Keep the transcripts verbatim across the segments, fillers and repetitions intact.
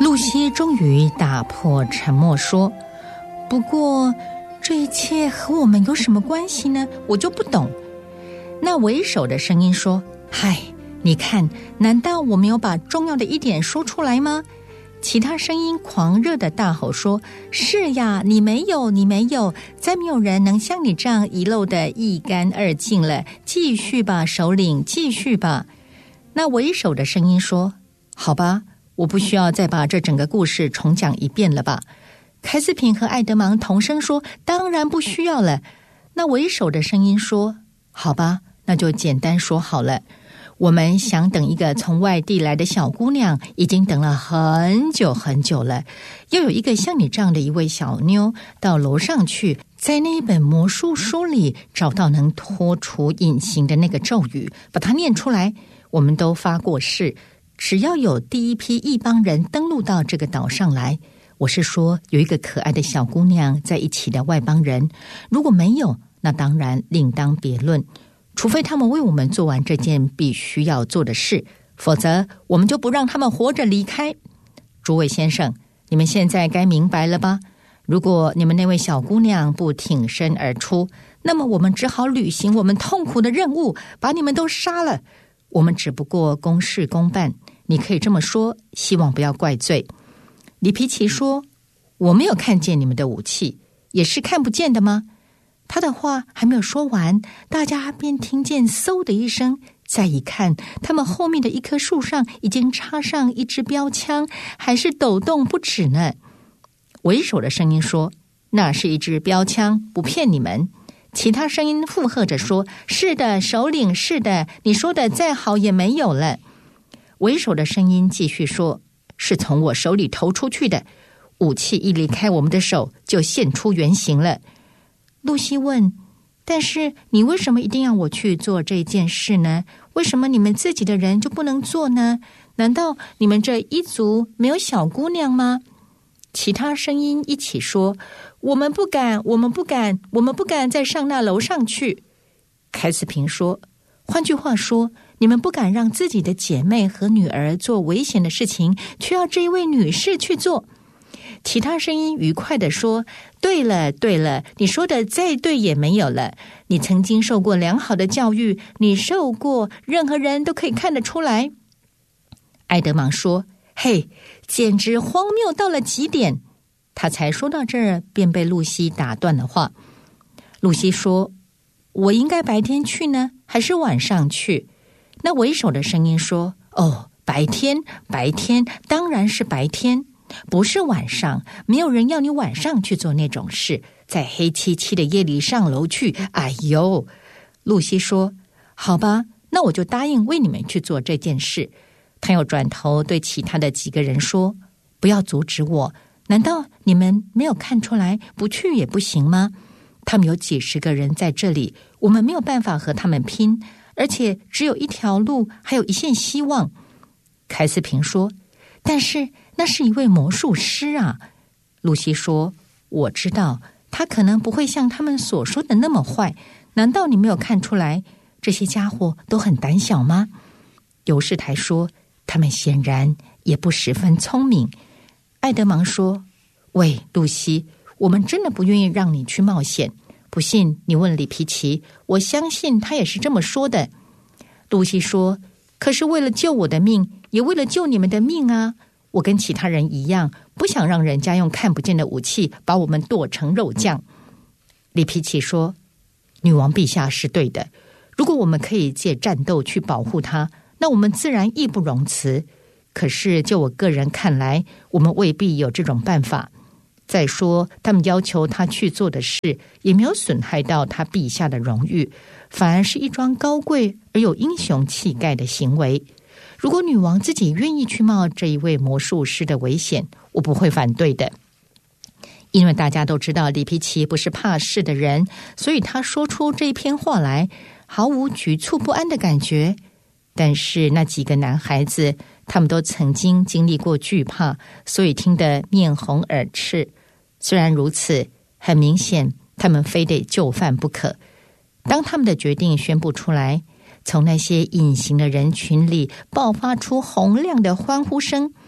露西终于打破沉默说，不过这一切和我们有什么关系呢？我就不懂。那为首的声音说，嗨，你看，难道我没有把重要的一点说出来吗？其他声音狂热的大吼说，是呀，你没有，你没有，再没有人能像你这样遗漏的一干二净了，继续吧，首领，继续吧。那为首的声音说，好吧，我不需要再把这整个故事重讲一遍了吧。凯斯品和艾德芒同声说，当然不需要了。那为首的声音说，好吧，那就简单说好了。我们想等一个从外地来的小姑娘，已经等了很久很久了。要有一个像你这样的一位小妞，到楼上去，在那一本魔术书里找到能脱除隐形的那个咒语，把它念出来。我们都发过誓，只要有第一批异邦人登陆到这个岛上来，我是说有一个可爱的小姑娘在一起的外邦人，如果没有，那当然另当别论。除非他们为我们做完这件必须要做的事，否则我们就不让他们活着离开。诸位先生，你们现在该明白了吧？如果你们那位小姑娘不挺身而出，那么我们只好履行我们痛苦的任务，把你们都杀了。我们只不过公事公办，你可以这么说，希望不要怪罪。里皮奇说，我没有看见你们的武器，也是看不见的吗？他的话还没有说完，大家便听见嗖的一声，再一看，他们后面的一棵树上已经插上一支标枪，还是抖动不止呢。为首的声音说，那是一支标枪，不骗你们。其他声音附和着说，是的，首领，是的，你说的再好也没有了。为首的声音继续说，是从我手里投出去的，武器一离开我们的手，就现出原形了。露西问，但是你为什么一定要我去做这件事呢？为什么你们自己的人就不能做呢？难道你们这一族没有小姑娘吗？其他声音一起说，我们不敢，我们不敢，我们不敢再上那楼上去。凯斯平说，换句话说，你们不敢让自己的姐妹和女儿做危险的事情，却要这一位女士去做。其他声音愉快地说，对了对了，你说的再对也没有了。你曾经受过良好的教育，你受过，任何人都可以看得出来。艾德芒说，嘿，简直荒谬到了极点。他才说到这儿，便被露西打断了话。露西说，我应该白天去呢，还是晚上去？那为首的声音说，哦，白天白天当然是白天，不是晚上，没有人要你晚上去做那种事，在黑漆漆的夜里上楼去，哎呦。露西说，好吧，那我就答应为你们去做这件事。他又转头对其他的几个人说，不要阻止我，难道你们没有看出来不去也不行吗？他们有几十个人在这里，我们没有办法和他们拼，而且只有一条路，还有一线希望。凯斯平说，但是那是一位魔术师啊。露西说，我知道，他可能不会像他们所说的那么坏，难道你没有看出来，这些家伙都很胆小吗？尤士台说，他们显然也不十分聪明。艾德芒说，喂，露西，我们真的不愿意让你去冒险，不信你问里皮奇，我相信他也是这么说的。露西说，可是为了救我的命，也为了救你们的命啊，我跟其他人一样，不想让人家用看不见的武器把我们剁成肉酱。里皮奇说，女王陛下是对的，如果我们可以借战斗去保护她，那我们自然义不容辞。可是就我个人看来，我们未必有这种办法。再说，他们要求他去做的事，也没有损害到他陛下的荣誉，反而是一桩高贵而有英雄气概的行为。如果女王自己愿意去冒这一位魔术师的危险，我不会反对的。因为大家都知道里皮奇不是怕事的人，所以他说出这篇话来，毫无局促不安的感觉。但是那几个男孩子，他们都曾经经历过惧怕，所以听得面红耳赤。虽然如此，很明显他们非得就范不可。当他们的决定宣布出来，从那些隐形的人群里爆发出洪亮的欢呼声。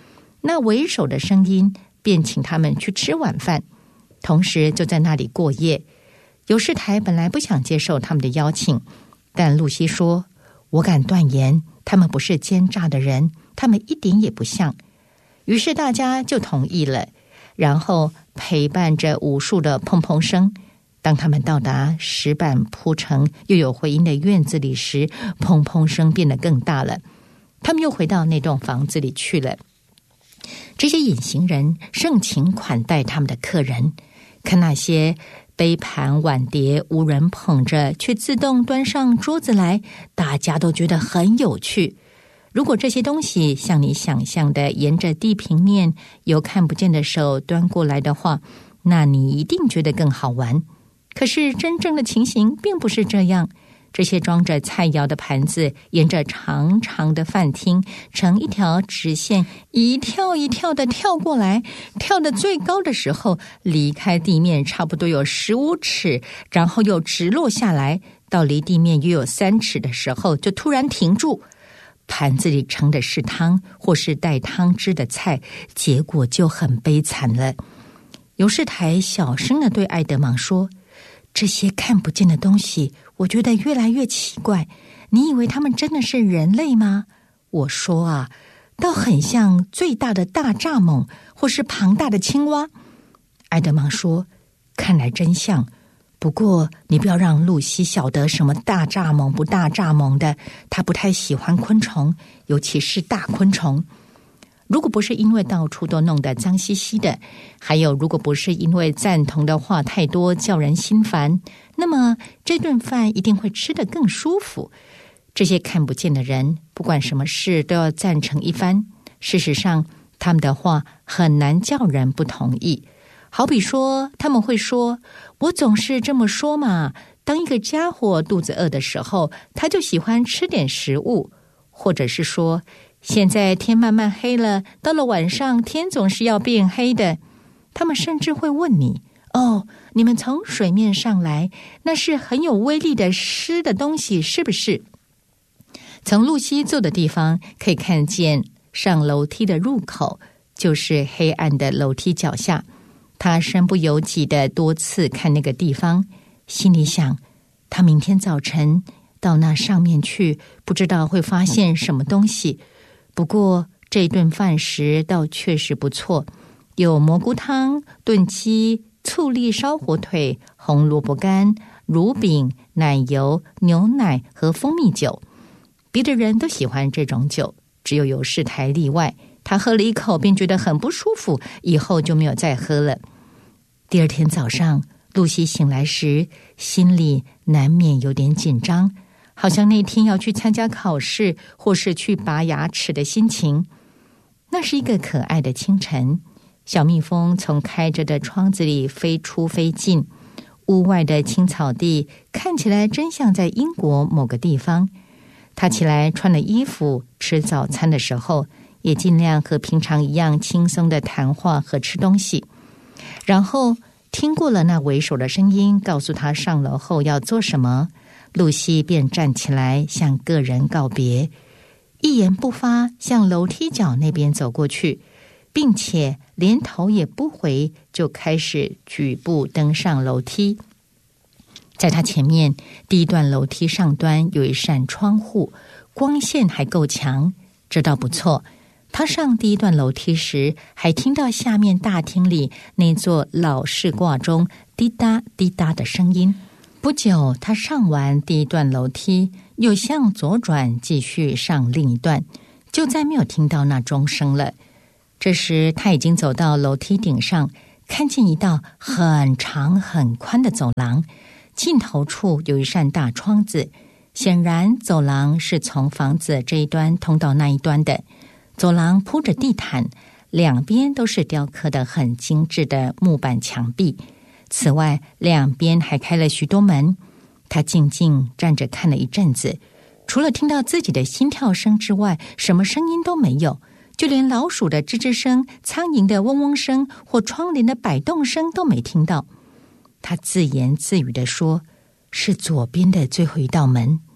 那为首的声音便请他们去吃晚饭，同时就在那里过夜。尤士台本来不想接受他们的邀请，但露西说，我敢断言他们不是奸诈的人，他们一点也不像。于是大家就同意了，然后陪伴着无数的砰砰声。当他们到达石板铺成又有回音的院子里时，砰砰声变得更大了。他们又回到那栋房子里去了。这些隐形人盛情款待他们的客人，看那些杯盘碗碟无人捧着，却自动端上桌子来，大家都觉得很有趣。如果这些东西像你想象的沿着地平面由看不见的手端过来的话，那你一定觉得更好玩。可是真正的情形并不是这样，这些装着菜肴的盘子沿着长长的饭厅成一条直线，一跳一跳的跳过来，跳得最高的时候离开地面差不多有十五尺，然后又直落下来，到离地面约有三尺的时候就突然停住。盘子里盛的是汤或是带汤汁的菜，结果就很悲惨了。尤士台小声地对艾德芒说，这些看不见的东西我觉得越来越奇怪，你以为他们真的是人类吗？我说啊，倒很像最大的大蚱蜢或是庞大的青蛙。艾德芒说，看来真像，不过你不要让露西晓得什么大蚱蜢不大蚱蜢的，她不太喜欢昆虫，尤其是大昆虫。如果不是因为到处都弄得脏兮兮的，还有如果不是因为赞同的话太多叫人心烦，那么这顿饭一定会吃得更舒服。这些看不见的人不管什么事都要赞成一番，事实上他们的话很难叫人不同意。好比说他们会说，我总是这么说嘛，当一个家伙肚子饿的时候，他就喜欢吃点食物。或者是说，现在天慢慢黑了，到了晚上天总是要变黑的。他们甚至会问你，哦，你们从水面上来，那是很有威力的湿的东西是不是？从露西坐的地方可以看见上楼梯的入口，就是黑暗的楼梯脚下。他身不由己地多次看那个地方，心里想，他明天早晨到那上面去，不知道会发现什么东西。不过这顿饭食倒确实不错，有蘑菇汤、炖鸡、醋栗烧火腿、红萝卜干、乳饼、奶油、牛奶和蜂蜜酒。别的人都喜欢这种酒，只有尤士台例外。他喝了一口便觉得很不舒服，以后就没有再喝了。第二天早上，露西醒来时，心里难免有点紧张，好像那天要去参加考试或是去拔牙齿的心情。那是一个可爱的清晨，小蜜蜂从开着的窗子里飞出飞进，屋外的青草地看起来真像在英国某个地方。他起来穿了衣服，吃早餐的时候也尽量和平常一样轻松的谈话和吃东西。然后听过了那为首的声音告诉他上楼后要做什么，露西便站起来向个人告别，一言不发向楼梯角那边走过去，并且连头也不回就开始举步登上楼梯。在他前面第一段楼梯上端有一扇窗户，光线还够强，这倒不错。他上第一段楼梯时，还听到下面大厅里那座老式挂钟滴答滴答的声音。不久，他上完第一段楼梯，又向左转继续上另一段，就再没有听到那钟声了。这时他已经走到楼梯顶上，看见一道很长很宽的走廊，尽头处有一扇大窗子，显然走廊是从房子这一端通到那一端的。走廊铺着地毯，两边都是雕刻的很精致的木板墙壁，此外两边还开了许多门。他静静站着看了一阵子，除了听到自己的心跳声之外，什么声音都没有，就连老鼠的吱吱声、苍蝇的嗡嗡声或窗帘的摆动声都没听到。他自言自语地说，是左边的最后一道门。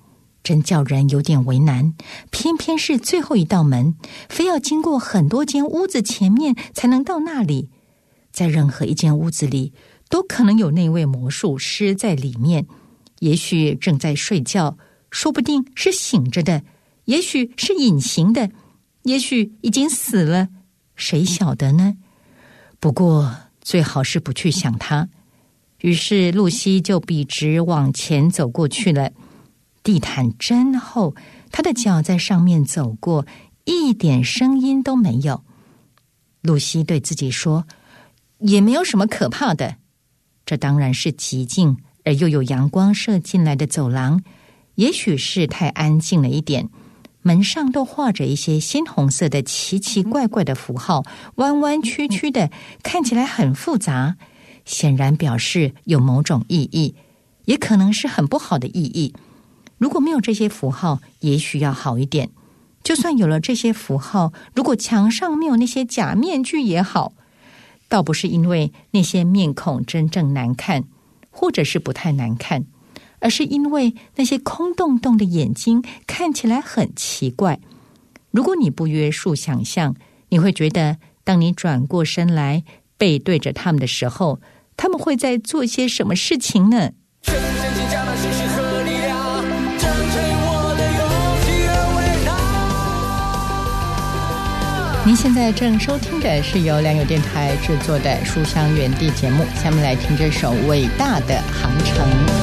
真叫人有点为难，偏偏是最后一道门，非要经过很多间屋子前面才能到那里。在任何一间屋子里，都可能有那位魔术师在里面，也许正在睡觉，说不定是醒着的，也许是隐形的，也许已经死了，谁晓得呢？不过最好是不去想他。于是露西就笔直往前走过去了。地毯真厚，她的脚在上面走过，一点声音都没有。露西对自己说，也没有什么可怕的。这当然是极静而又有阳光射进来的走廊，也许是太安静了一点，门上都画着一些鲜红色的奇奇怪怪的符号，弯弯曲曲的，看起来很复杂，显然表示有某种意义，也可能是很不好的意义。如果没有这些符号，也许要好一点。就算有了这些符号，如果墙上没有那些假面具也好。倒不是因为那些面孔真正难看，或者是不太难看，而是因为那些空洞洞的眼睛看起来很奇怪。如果你不约束想象，你会觉得当你转过身来背对着他们的时候，他们会在做些什么事情呢？您现在正收听的是由良友电台制作的书香园地节目，下面来听这首伟大的航程。